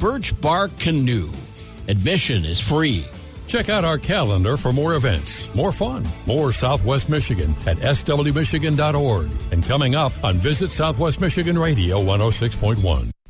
Birch Bark Canoe. Admission is free. Check out our calendar for more events, more fun, more Southwest Michigan at swmichigan.org. And coming up on Visit Southwest Michigan Radio 106.1.